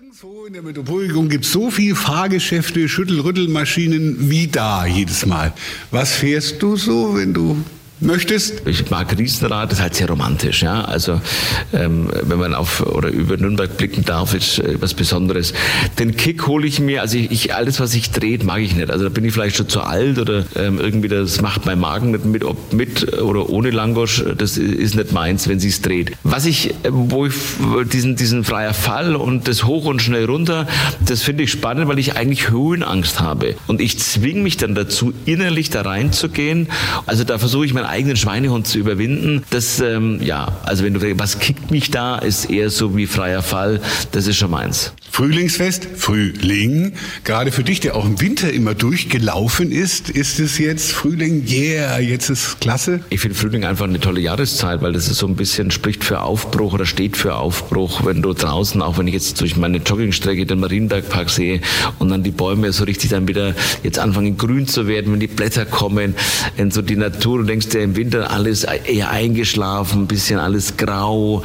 Nirgendwo in der Metropolregion gibt es so viele Fahrgeschäfte, Schüttel-Rüttel-Maschinen wie da jedes Mal. Was fährst du so, wenn du möchtest? Ich mag Riesenrad, das ist halt sehr romantisch. Ja? Also wenn man über Nürnberg blicken darf, ist was Besonderes. Den Kick hole ich mir, also alles, was sich dreht, mag ich nicht. Also da bin ich vielleicht schon zu alt oder irgendwie das macht mein Magen nicht mit, ob mit oder ohne Langosch, das ist nicht meins, wenn sich's dreht. Wo ich diesen freier Fall und das hoch und schnell runter, das finde ich spannend, weil ich eigentlich Höhenangst habe. Und ich zwinge mich dann dazu, innerlich da reinzugehen. Also da versuche ich meinen eigenen Schweinehund zu überwinden. Das, also wenn du fragst, was kickt mich da, ist eher so wie freier Fall. Das ist schon meins. Frühlingsfest, Frühling. Gerade für dich, der auch im Winter immer durchgelaufen ist es jetzt Frühling? Yeah, jetzt ist klasse. Ich finde Frühling einfach eine tolle Jahreszeit, weil das ist so ein bisschen spricht für Aufbruch oder steht für Aufbruch. Wenn du draußen, auch wenn ich jetzt durch meine Joggingstrecke den Marienbergpark sehe und dann die Bäume so richtig dann wieder jetzt anfangen grün zu werden, wenn die Blätter kommen in so die Natur und denkst, im Winter alles eher eingeschlafen, ein bisschen alles grau,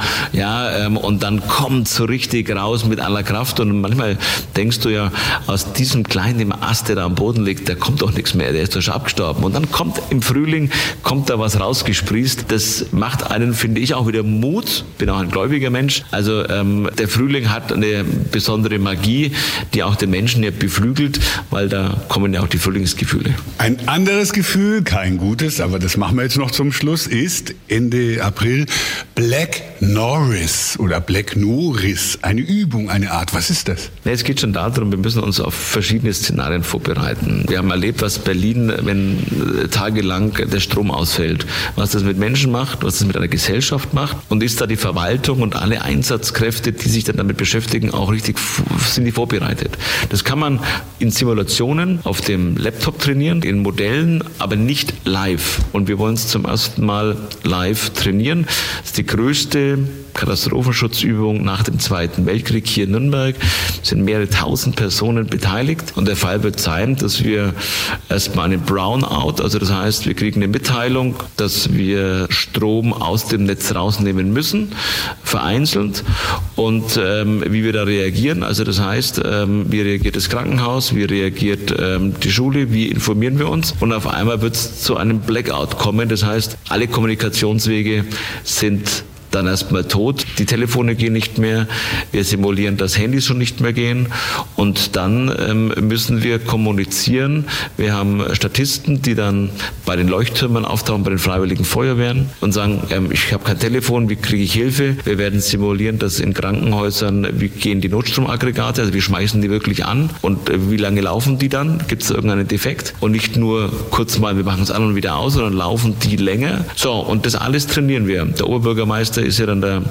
und dann kommt so richtig raus mit aller Kraft und manchmal denkst du ja, aus diesem kleinen Ast, der da am Boden liegt, da kommt doch nichts mehr, der ist doch schon abgestorben und dann kommt im Frühling, da was rausgesprießt, das macht einen, finde ich, auch wieder Mut, bin auch ein gläubiger Mensch, also der Frühling hat eine besondere Magie, die auch den Menschen ja beflügelt, weil da kommen ja auch die Frühlingsgefühle. Ein anderes Gefühl, kein gutes, aber das machen wir jetzt noch zum Schluss, ist Ende April Black Norris oder Black Norris. Eine Übung, eine Art. Was ist das? Es geht schon darum, wir müssen uns auf verschiedene Szenarien vorbereiten. Wir haben erlebt, was Berlin, wenn tagelang der Strom ausfällt, was das mit Menschen macht, was das mit einer Gesellschaft macht und ist da die Verwaltung und alle Einsatzkräfte, die sich dann damit beschäftigen, auch richtig sind die vorbereitet. Das kann man in Simulationen auf dem Laptop trainieren, in Modellen, aber nicht live. Und wir wollen es zum ersten Mal live trainieren. Das ist die größte Katastrophenschutzübung nach dem Zweiten Weltkrieg hier in Nürnberg. Es sind mehrere tausend Personen beteiligt und der Fall wird sein, dass wir erstmal einen Brownout, also das heißt, wir kriegen eine Mitteilung, dass wir Strom aus dem Netz rausnehmen müssen, vereinzelt und wie wir da reagieren, also das heißt, wie reagiert das Krankenhaus, wie reagiert die Schule, wie informieren wir uns und auf einmal wird es zu einem Blackout kommen, das heißt, alle Kommunikationswege sind dann erstmal tot. Die Telefone gehen nicht mehr. Wir simulieren, dass Handys schon nicht mehr gehen. Und dann müssen wir kommunizieren. Wir haben Statisten, die dann bei den Leuchttürmen auftauchen, bei den Freiwilligen Feuerwehren und sagen, ich habe kein Telefon, wie kriege ich Hilfe? Wir werden simulieren, dass in Krankenhäusern, wie gehen die Notstromaggregate, also wir schmeißen die wirklich an und wie lange laufen die dann? Gibt es irgendeinen Defekt? Und nicht nur kurz mal, wir machen es an und wieder aus, sondern laufen die länger. So, und das alles trainieren wir. Der Oberbürgermeister ist ja dann der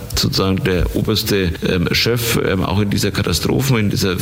oberste Chef auch in dieser in dieser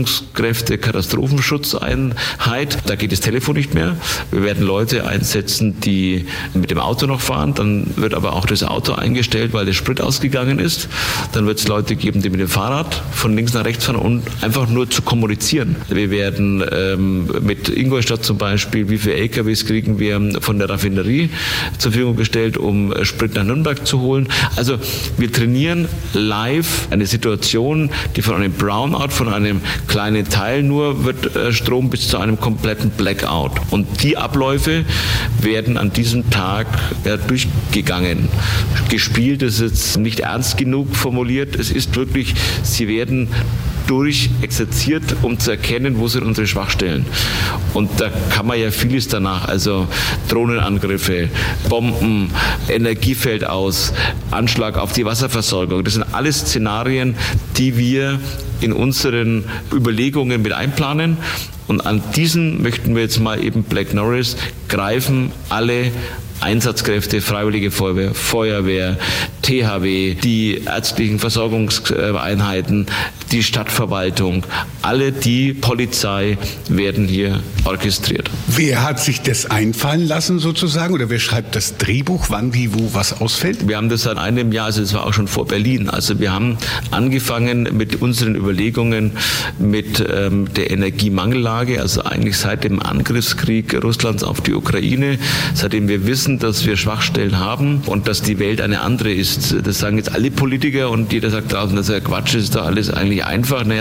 Führungskräfte-Katastrophenschutzeinheit. Da geht das Telefon nicht mehr. Wir werden Leute einsetzen, die mit dem Auto noch fahren. Dann wird aber auch das Auto eingestellt, weil der Sprit ausgegangen ist. Dann wird es Leute geben, die mit dem Fahrrad von links nach rechts fahren und einfach nur zu kommunizieren. Wir werden mit Ingolstadt zum Beispiel, wie viele LKWs kriegen wir von der Raffinerie zur Verfügung gestellt, um Sprit nach Nürnberg zu holen. Also wir trainieren live eine Situation, die von einem Brownout, von einem kleinen Teil nur wird Strom bis zu einem kompletten Blackout. Und die Abläufe werden an diesem Tag durchgegangen. Gespielt ist jetzt nicht ernst genug formuliert. Es ist wirklich, sie werden durchexerziert, um zu erkennen, wo sind unsere Schwachstellen. Und da kann man ja vieles danach, also Drohnenangriffe, Bomben, Energiefeld aus, Anschlag auf die Wasserversorgung. Das sind alles Szenarien, die wir in unseren Überlegungen mit einplanen. Und an diesen möchten wir jetzt mal eben Black Norris greifen, alle Einsatzkräfte, Freiwillige Feuerwehr, THW, die ärztlichen Versorgungseinheiten, die Stadtverwaltung, alle die Polizei werden hier orchestriert. Wer hat sich das einfallen lassen sozusagen oder wer schreibt das Drehbuch, wann, wie, wo, was ausfällt? Wir haben das seit einem Jahr, also das war auch schon vor Berlin. Also wir haben angefangen mit unseren Überlegungen mit der Energiemangellage, also eigentlich seit dem Angriffskrieg Russlands auf die Ukraine, seitdem wir wissen, dass wir Schwachstellen haben und dass die Welt eine andere ist. Das sagen jetzt alle Politiker und jeder sagt draußen, das ist ja Quatsch, ist doch alles eigentlich einfach.